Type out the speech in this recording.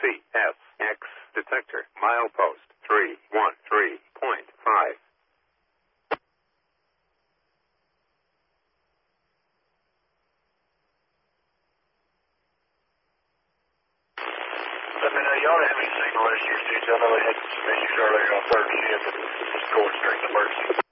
CSX detector, milepost 313.5. Y'all don't have any signal issues, dude. I know they had some issues earlier on third shift. Just going straight to emergency.